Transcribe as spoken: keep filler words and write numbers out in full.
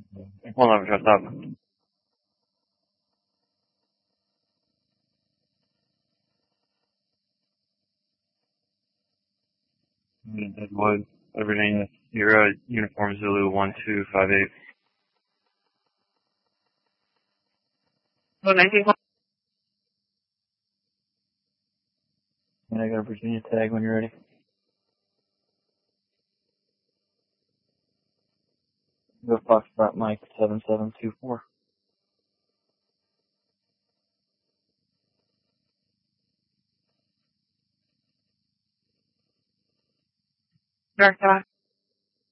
Hold on, shut up. Deadwood, everything. You're uh, Uniform Zulu one two five eight. Oh, nineteen. And I got a Virginia tag when you're ready. Go Foxtrot Mike seven seven two four. Dark